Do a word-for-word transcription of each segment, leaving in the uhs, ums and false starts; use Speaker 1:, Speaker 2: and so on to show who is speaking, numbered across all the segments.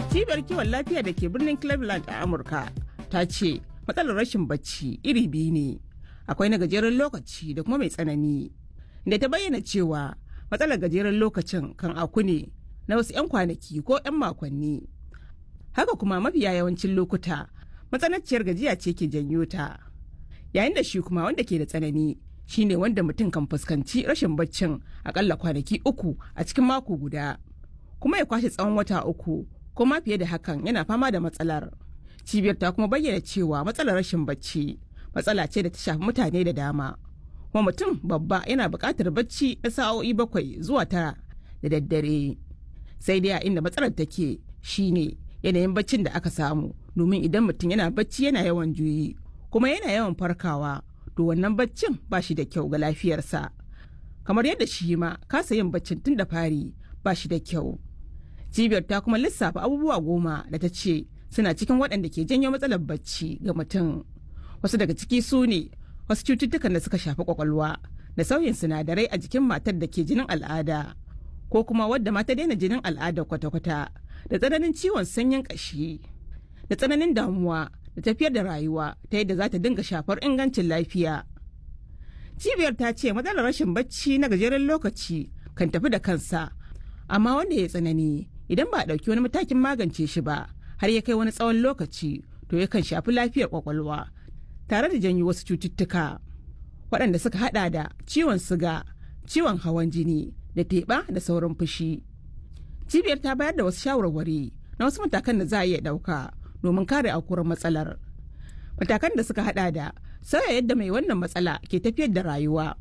Speaker 1: Cibiyar kiwon lafiya da ke birnin Cleveland a Amurka ta ce matsalar rashin bacci iri biyu ne, akwai na gajeren lokaci da kuma mai tsanani, da ta bayyana cewa matsalar gajeren lokacin kan aku ne na wasu 'yan kwanaki ko 'yan makonni. Haka kuma mafiya yawancin lokuta matsananciyar gajiya ce ke janyo ta, yayin da shi kuma wanda ke da tsanani shine wanda mutum kan fuskanci rashin baccin akalla kwanaki uku a cikin mako guda, kuma ya kwashe tsawon wata uku ko ma fiye da hakan yana fama da matsalar. Cibiyar ta kuma bayyana cewa matsalar rashin bacci matsala ce da ta shafi mutane da dama, kuma mutum babba yana buƙatar bacci na sa'o'i bakwai zuwa tara da daddare. Sai dai a inda matsalar take shine yanayin baccin da aka samu, domin idan mutum yana bacci yana yawan juyi kuma yana yawan farkawa, to wannan baccin ba shi da kyau ga lafiyarsa, kamar yadda shi ma kasa yin baccin tun da fari ba shi da kyau. Cibiyar ta kuma lissafa abubuwa goma da ta ce suna cikin waɗanda ke janyo matsalar bacci ga mutum. Wasu daga ciki su ne wasu cututtukan da suka shafi kwakwalwa, da sauyin sinadarai a jikin matar da ke jinin al'ada, ko kuma wadda mata daina jinin al'ada kwata-kwata, da tsananin ciwon sanyin ƙashi, da tsananin damuwa da tafiyar da rayuwa ta yadda za ta dinga shafar ingancin lafiya. Cibiyar ta ce matsalar rashin bacci na gajeren lokaci kan tafi da kansa, amma wanda ya tsanani idan ba a ɗauki wani matakin magance shi ba har ya kai wani tsawon lokaci, to yakan shafi lafiyar kwakwalwa tare da janyo wasu cututtuka waɗanda suka hada da ciwon siga, ciwon hawan jini da teɓa da sauran fushi. Cibiyar ta bayar da wasu shawarwari na wasu matakan da za a iya ɗauka domin kare aukuwar matsalar. Matakan da suka hada da sauya yadda mai wannan matsala ke tafiyar da rayuwa,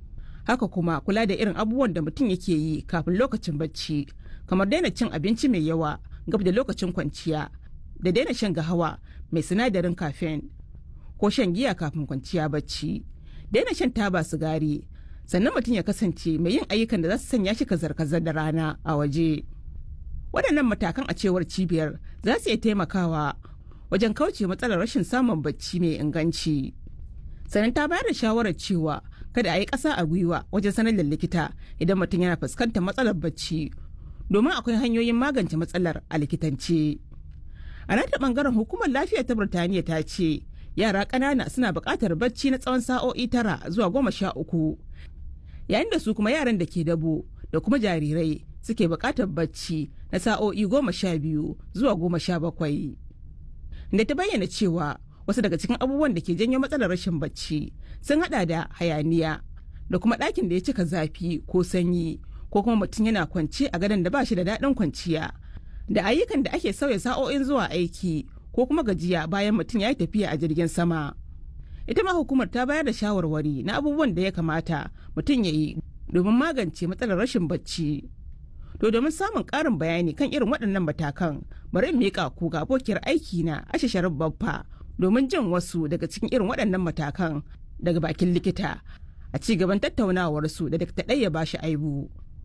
Speaker 1: haka kuma kula da irin abubuwan da mutum yake yi kafin lokacin bacci, kamar daina cin abinci mai yawa gab da lokacin kwanciya, da daina shan gahawa mai sinadarin caffeine ko shan giya kafin kwanciya bacci, daina shan taba sigari, sannan mutum ya kasance mai yin ayyukan da za su sanya shi kazar-kazar da rana a waje. Waɗannan matakan a cewar cibiyar za su iya taimakawa wajen kauce matsalar rashin samun bacci mai inganci. Sannan ta bayar da shawarar cewa kada a yi ƙasa a gwiwa wajen sanar da likita idan mutum yana fuskantar matsalar bacci, domin akwai hanyoyin magance matsalar a likitance. A nata ɓangaren hukumar lafiya ta Birtaniya ta ce yara ƙanana suna buƙatar bacci na tsawon sa'o'i tara zuwa goma sha uku, yayin da su kuma yaran da ke dabo da kuma jarirai suke buƙatar bacci na sa'o'i goma sha biyu zuwa goma sha bakwai. Da ta bayyana cewa wasu daga cikin abubuwan da ke janyo matsalar rashin bacci sun hada da hayaniya, da kuma ɗakin da ya cika zafi ko sanyi, ko kuma mutum yana kwance a gadon da ba shi da daɗin kwanciya, da ayyukan da ake sauya sa'o'in zuwa aiki, ko kuma gajiya bayan mutum ya yi tafiya a jirgin sama. Ita ma hukumar ta bayar da shawarwari na abubuwan da ya kamata mutum ya yi domin magance matsalar rashin bacci. To domin samun ƙarin bayani kan irin waɗannan matakan, bari in miƙa ku ga abokiyar aiki na Aisha Sharif Baffa domin jin wasu daga cikin irin waɗannan matakan daga bakin likita a ci gaban tattaunawar su da Dakta Ɗaya Bashi Aibu.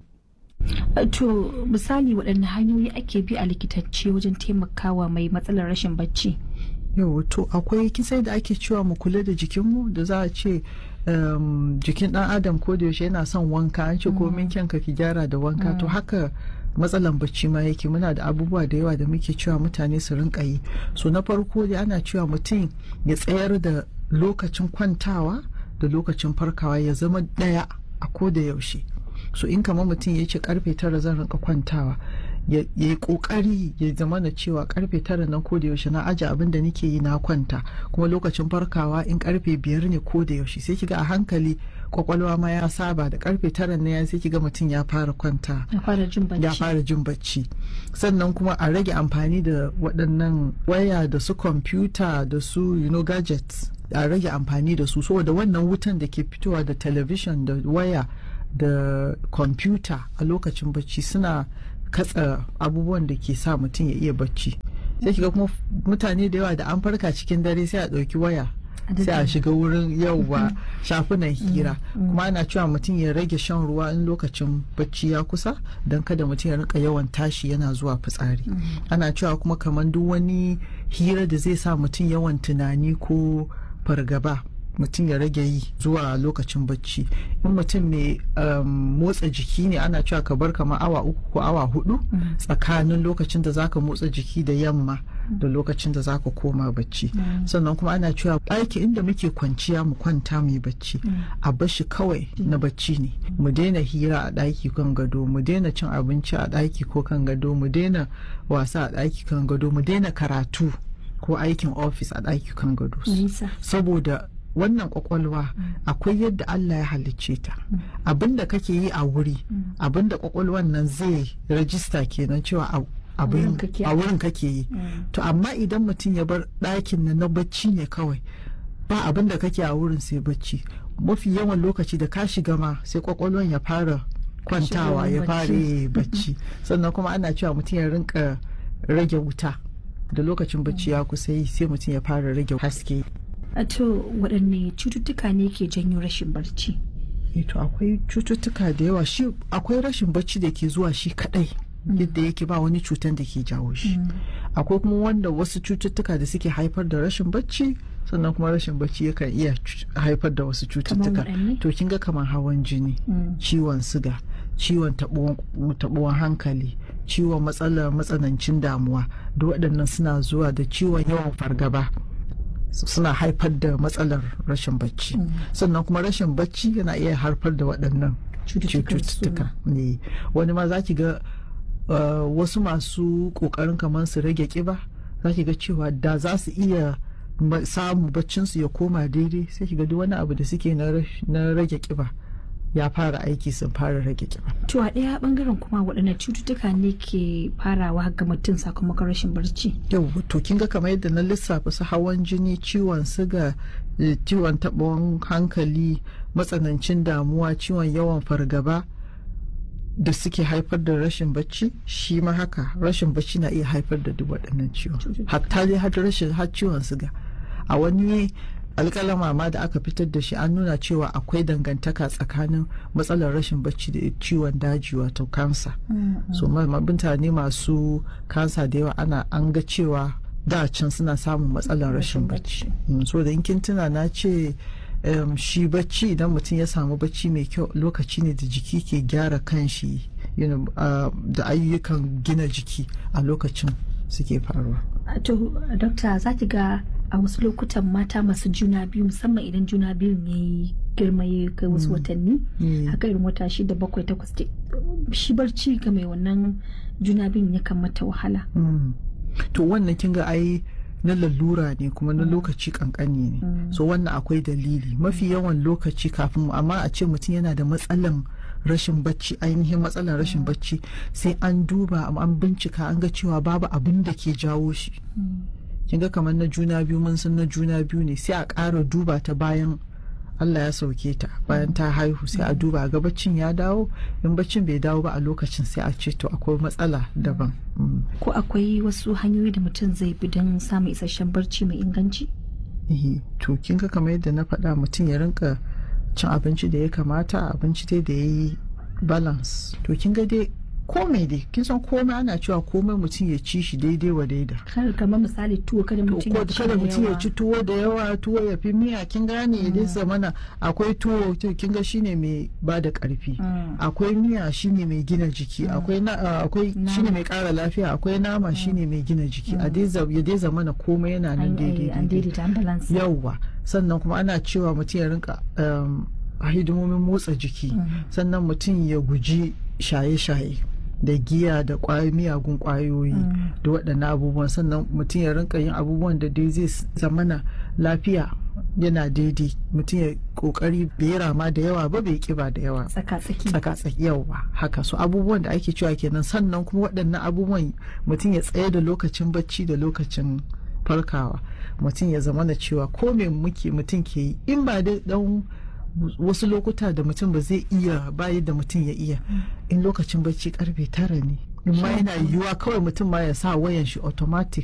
Speaker 2: To misali waɗanne hanyoyi ake bi a likitacce wajen taimakawa mai matsalar rashin bacci?
Speaker 3: Yau to akwai kisai da ake cewa mu kula da jikinmu, da za a ce um, jikin ɗan adam ko da yaushe yana son wanka, an ce mm. komin kyanka ki gyara da wanka mm. to haka matsalan bacci ma yake. Muna da abubuwa da yawa da muke cewa mutane su rinka yi. So na farko dai ana cewa mutum ya tsayar da lokacin kwantawa da lokacin farkawa ya zama ɗaya a ko da yaushe. So in kamar mutum ya ce karfe tara zan rinka kwantawa, ya yi kokari ya zama na cewa karfe tara nan ko da yaushe na aje abin da nake yi na kwanta, kuma lokacin farkawa in karfe biyar ne ko da yaushe. Sai kiga a hankali kwakwalwa ma ya saba da karfe tara ne, sai kiga mutum ya fara kwanta,
Speaker 2: ya
Speaker 3: fara jin bacci. Sannan kuma a rage amfani da waɗannan waya da su kwamfuta da su you know gadgets, a rage amfani da su, saboda wannan wutan da ke fitowa da talabishin da waya da kwamfuta a lokacin bacci suna katsa abubuwan da ke sa mutum ya iya bacci. Sai kiga kuma mutane da yawa da an farka cikin dare sai a ɗauki waya sai a shiga wurin yauwa shafunan hira. Kuma ana cewa mutum ya rage shan ruwa in lokacin bacci ya kusa, don kada mutum ya rinka yawan tashi yana zuwa fitsari. Ana cewa kuma kamar duk wani hira da zai sa mutum yawan tunani ko fargaba mutum ya rage yi zuwa lokacin bacci. In mutum mai um, motsa jiki ne ana cewa ka bar kamar awa uku ko awa hudu mm. tsakanin lokacin da zaka motsa jiki da yamma mm. da lokacin da zaka koma bacci. Mm. Sannan kuma ana cewa ɗaki inda muke kwanciya mu kwanta mu yi bacci mm. a bashi kawai mm. na bacci ne. Mm. Mu daina hira a ɗaki kan gado, mu daina cin abinci a ɗaki ko kan gado, mu daina wasa a ɗaki kan gado, mu daina karatu ko aikin ofis a ɗaki kan gado. Saboda wannan kwakwalwa mm. akwai yadda Allah ya halicce ta mm. abinda kake yi a wuri mm. abinda kwakwalwan nan zai rajista kenan cewa a wurin kake yi mm. to amma idan mutum ya bar ɗakin nan na bacci ne kawai ba abinda kake a wurin sai bacci, mafi yawan lokaci da ka shiga ma sai kwakwalwan ya fara kwantawa ya fara bacci. Sannan kuma ana cewa mutum ya rinka rage wuta da lokacin bacci ya kusa yi, sai mutum ya fara rage haske.
Speaker 2: A to waɗanne cututtuka ne ke janyo rashin barci?
Speaker 3: to akwai cututtuka da yawa, shi akwai rashin bacci da ke zuwa shi kadai yadda yake ba wani cutan da ke jawo shi. Akwai kuma wanda wasu cututtuka da suke haifar da rashin bacci, sannan kuma rashin bacci yakan iya haifar da wasu cututtuka. To kin ga kamar hawan jini, ciwon siga, ciwon taɓuwan hankali, ciwon matsalar matsanancin damuwa, duk waɗannan suna zuwa da ciwon yawan fargaba suna haifar da matsalar rashin bacci. Mm. Sannan kuma rashin bacci yana iya haifar da waɗannan cututtuka ne. Wani ma za ki ga uh, wasu masu ƙoƙarin kamar su rage ƙiba, za ki ga cewa da za su iya samu baccinsu ya koma daidai, sai ki ga duk wani abu da suke na rage ƙiba ya fara aiki, sun fara rage kiba.
Speaker 2: To a ɗaya bangaren kuma waɗanne cututtuka ne ke farawa ga mutum sakamakon rashin barci?
Speaker 3: Yau to kin ga kamar yadda na lissafa su hawan jini, ciwon siga, ciwon taɓon hankali, matsanancin damuwa, ciwon yawan fargaba da suke haifar da rashin bacci, shi ma haka rashin bacci na iya haifar da duk waɗannan ciwon. Hatta dai har rashin har ciwon siga. A wani alƙalama ma da aka fitar da shi an nuna cewa akwai dangantaka tsakanin matsalar rashin bacci da ciwon daji wato kansa. Mm-hmm. So mutane masu kansa da yawa ana an ga cewa da can suna samun matsalar rashin bacci. Mm, so da in kin tuna na ce um, shi bacci idan mutum ya samu bacci mai kyau lokaci ne da jiki ke gyara kanshi, you know, uh, da ayyukan gina jiki a lokacin suke faruwa.
Speaker 2: To dokta, za ki ga a wasu lokutan mata masu juna biyu, musamman idan juna biyun ya yi girma ya kai wasu mm. watanni mm. haka irin wata shida bakwai takwas, shi barci ga mai wannan juna biyun yakan mata wahala. mm. To wannan kin ga ai na lalura ne kuma na mm. lokaci kankani ne. mm. So wannan akwai dalili mafi yawan lokaci kafin, amma a ce mutum yana da matsalan rashin bacci, ainihin matsalar rashin mm. bacci, sai an duba an bincika an ga cewa babu abin da ke jawo shi. mm. Kin ga kamar na juna biyu, mun san na juna biyu ne, sai a ƙara duba ta bayan Allah ya sauke ta, bayan ta haihu sai a duba ga baccin ya dawo, in baccin bai dawo ba a lokacin sai a ce to akwai matsala daban. mm. Ko akwai wasu hanyoyi da mutum zai bi don samun isasshen barci mai inganci?
Speaker 3: Eh to kin ga kamar yadda na faɗa, mutum ya rinka cin abinci da ya kamata, abinci dai da ya yi balance. To kin ga dai komai dai, kin san komai ana cewa komai mutum ya ci shi daidai wa daida.
Speaker 2: Kar kamar misali tuwo, kada mutum ya ci
Speaker 3: kada mutum ya ci tuwo da yawa, tuwo ya fi miya, kin gane mm. dai zamana akwai tuwo kin ga shine mai ba da karfi, mm. akwai miya shine mai gina jiki, mm. akwai na, uh, akwai shine mai kara lafiya, akwai nama mm. shine mai gina jiki. mm. A dai ya dai zamana komai yana nan daidai daidai. Yawwa, sannan kuma ana cewa mutum ya rinka um, hidimomin motsa jiki, mm. sannan mutum ya guji shaye-shaye da giya da miyagun kwayoyi mm. da waɗannan abubuwan, sannan mutum ya rinka yin abubuwan da dai zai zamana lafiya yana daidai, mutum ya kokari bai rama da yawa ba bai kiba da yawa,
Speaker 2: tsaka-tsaki
Speaker 3: tsaka-tsaki yawa haka. So abubuwan da ake cewa kenan, sannan kuma waɗannan abubuwan mutum ya tsaye da lokacin bacci da lokacin farkawa, mutum ya zamana cewa ko me muke mutum ke yi, in ba dai dan wasu lokuta da mutum ba zai iya ba yadda mutum ya iya, in lokacin bacci karfe tara ne, in ma yana yiwuwa kawai mutum ma ya sa wayan shi automatic